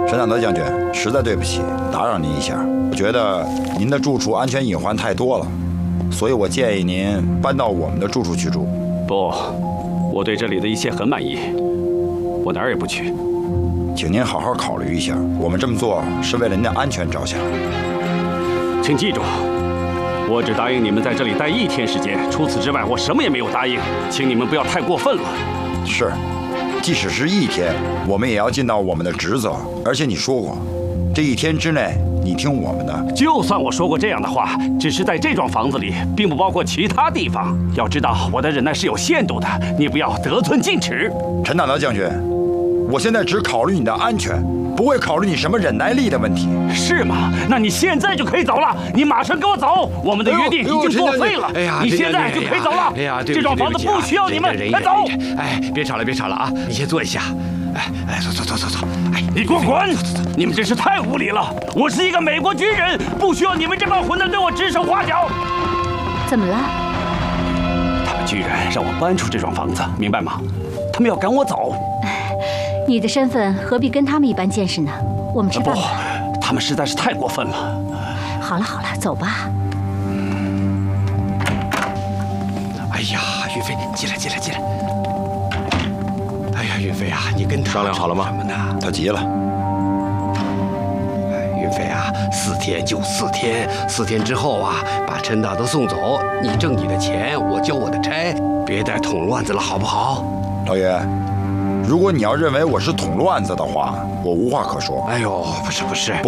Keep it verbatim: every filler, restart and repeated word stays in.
沈大德将军，实在对不起，打扰您一下。我觉得您的住处安全隐患太多了，所以我建议您搬到我们的住处去住。 不，我对这里的一切很满意，我哪儿也不去。 请您好好考虑一下，我们这么做是为了您的安全着想。 请记住，我只答应你们在这里待一天时间，除此之外我什么也没有答应，请你们不要太过分了。 是。即使是一天，我们也要尽到我们的职责。而且你说过，这一天之内你听我们的。 就算我说过这样的话，只是在这幢房子里，并不包括其他地方。要知道，我的忍耐是有限度的，你不要得寸进尺。 陈大德将军，我现在只考虑你的安全，不会考虑你什么忍耐力的问题。 是吗？那你现在就可以走了，你马上跟我走，我们的约定已经作废了。 哎呀， 你现在就可以走了。 哎呀， 这幢房子不需要你们，快走！ 哎，别吵了，别吵了啊！你先坐一下。哎哎，走走走走走！哎， 你给我滚！你们真是太无礼了！我是一个美国军人，不需要你们这帮混蛋对我指手画脚。 怎么了？ 他们居然让我搬出这幢房子，明白吗？他们要赶我走。 你的身份何必跟他们一般见识呢？我们吃饭吧。 不，他们实在是太过分了。 好了好了，走吧。 哎呀，岳飞，进来进来进来。哎呀，岳飞啊，你跟他商量好了吗？ 什么呢？ 他急了。 哎，岳飞啊，四天就四天，四天之后啊，把陈大德送走，你挣你的钱，我交我的差，别再捅乱子了，好不好？ 老爷。如果你要认为我是捅乱子的话，我无话可说。 哎呦，不是不是。